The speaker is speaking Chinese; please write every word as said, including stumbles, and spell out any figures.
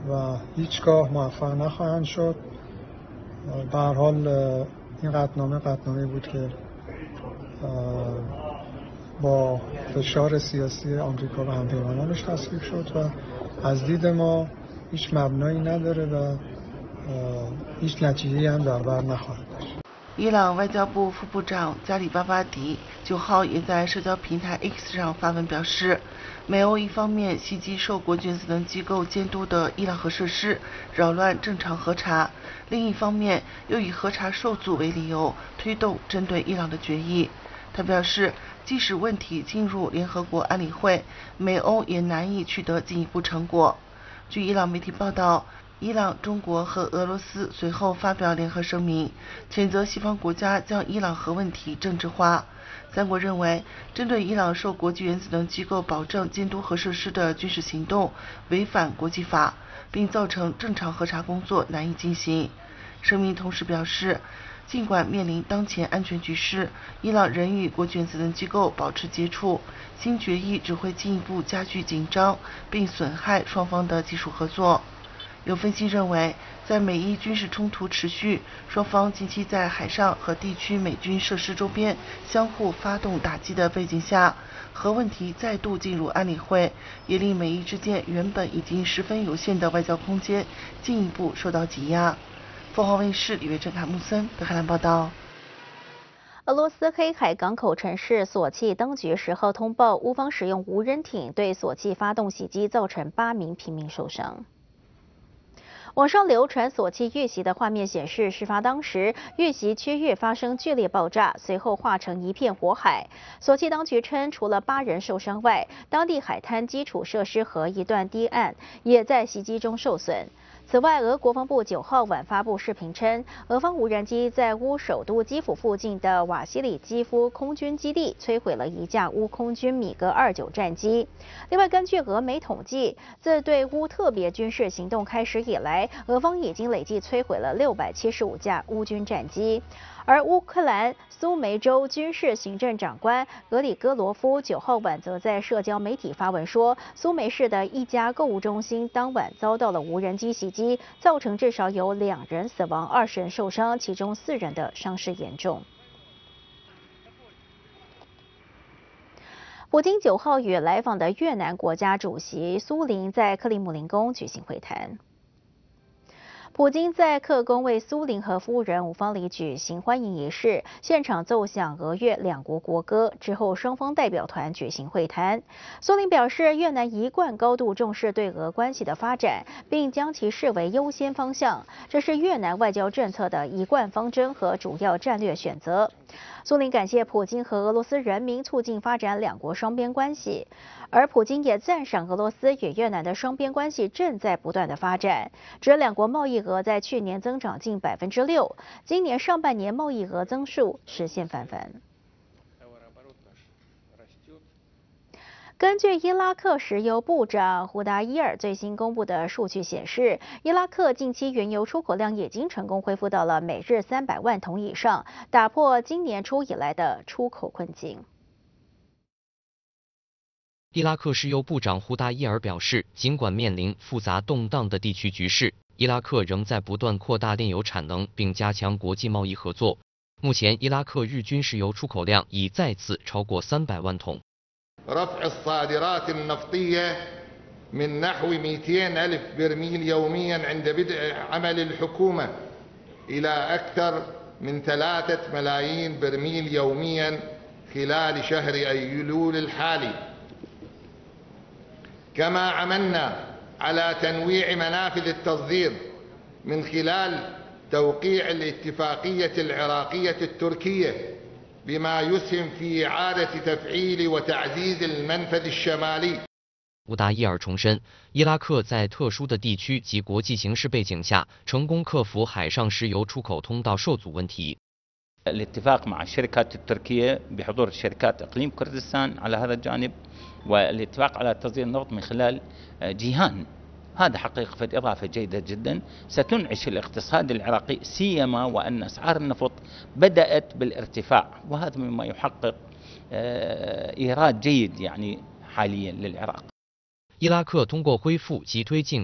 و هیچگاه موفق نخواهند شد. به هر حال این قطعنامه قطعنامه بود که با فشار سیاسی آمریکا و همپیمانانش تصویب شد و از دید ما هیچ مبنایی نداره و هیچ نتیجه‌ای هم در بر نخواهد داشت。 伊朗外交部副部长加里巴巴迪九号也在社交平台 X 上发文表示，美欧一方面袭击受国际原子能机构监督的伊朗核设施，扰乱正常核查；另一方面又以核查受阻为理由，推动针对伊朗的决议。他表示，即使问题进入联合国安理会，美欧也难以取得进一步成果。据伊朗媒体报道，伊朗、中国和俄罗斯随后发表联合声明，谴责西方国家将伊朗核问题政治化。三国认为，针对伊朗受国际原子能机构保证监督核设施的军事行动违反国际法，并造成正常核查工作难以进行。声明同时表示，尽管面临当前安全局势，伊朗仍与国际原子能机构保持接触，新决议只会进一步加剧紧张，并损害双方的技术合作。有分析认为，在美伊军事冲突持续，双方近期在海上和地区美军设施周边相互发动打击的背景下，核问题再度进入安理会，也令美伊之间原本已经十分有限的外交空间进一步受到挤压。凤凰卫视李维正、卡木森北海南报道。 俄罗斯黑海港口城市索契当局十号通报，乌方使用无人艇对索契发动袭击，造成八名平民受伤。网上流传索契遇袭的画面显示，事发当时遇袭区域发生剧烈爆炸，随后化成一片火海。索契当局称，除了八人受伤外，当地海滩基础设施和一段堤岸也在袭击中受损。此外，俄国防部九号晚发布视频称，俄方无人机在乌首都基辅附近的瓦西里基夫空军基地摧毁了一架乌空军米格二九战机。另外，根据俄媒统计，自对乌特别军事行动开始以来，俄方已经累计摧毁了六百七十五架乌军战机。而乌克兰苏梅州军事行政长官格里戈罗夫九号晚则在社交媒体发文说，苏梅市的一家购物中心当晚遭到了无人机袭击，造成至少有两人死亡，二十人受伤，其中四人的伤势严重。普京九号与来访的越南国家主席苏林在克里姆林宫举行会谈。普京在克宫为苏林和夫人五方里举行欢迎仪式，现场奏响俄越两国国歌。之后，双方代表团举行会谈。苏林表示，越南一贯高度重视对俄关系的发展，并将其视为优先方向，这是越南外交政策的一贯方针和主要战略选择。苏林感谢普京和俄罗斯人民促进发展两国双边关系，而普京也赞赏俄罗斯与越南的双边关系正在不断的发展，指两国贸易额在去年增长近百分之六，今年上半年贸易额增速实现反弹。根据伊拉克石油部长胡达伊尔最新公布的数据显示，伊拉克近期原油出口量已经成功恢复到了每日三百万桶以上，打破今年初以来的出口困境。 伊拉克石油部长胡达伊尔表示，尽管面临复杂动荡的地区局势，伊拉克仍在不断扩大炼油产能，并加强国际贸易合作。目前，伊拉克日均石油出口量已再次超过三百万桶。 رفع الصادرات النفطية من نحو مئتين ألف برميل يوميا عند بدء عمل الحكومة إلى أكثر من ثلاثة ملايين برميل يوميا خلال شهر أيلول الحالي. كما عملنا على تنويع منافذ التصدير من خلال توقيع الاتفاقية العراقية التركية بما يسهم في إعادة تفعيل وتعزيز المنفذ الشمالي。 胡达伊尔重申，伊拉克在特殊的地区及国际形势背景下，成功克服海上石油出口通道受阻问题。 الاتفاق مع الشركات التركية بحضور شركات إقليم كردستان على هذا الجانب، والاتفاق على تصدير النفط من خلال جيهان، هذا حقيقة في إضافة جيدة جدا ستنعش الاقتصاد العراقي، سيما وأن أسعار النفط بدأت بالارتفاع، وهذا مما يحقق إيراد جيد يعني حاليا للعراق。 伊拉克通过恢复及推进